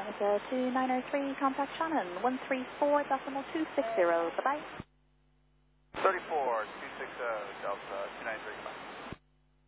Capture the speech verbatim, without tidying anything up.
Delta two nine zero three, contact Shannon, one three four decimal two six zero, bye-bye. three four two six zero, Delta two nine three, bye.